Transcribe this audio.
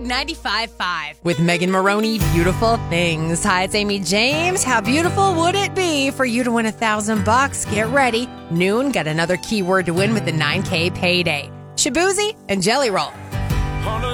95.5. With Megan Maroney, Beautiful Things. Hi, it's Amy James. How beautiful would it be for you to win $1,000? Get ready. Noon, got another keyword to win with the $9K payday. Shabuzi and Jelly Roll.